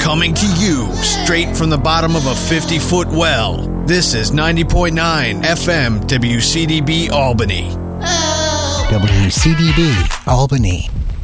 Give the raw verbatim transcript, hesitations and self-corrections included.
Coming to you straight from the bottom of a fifty-foot well. This is ninety point nine F M W C D B Albany. W C D B Albany.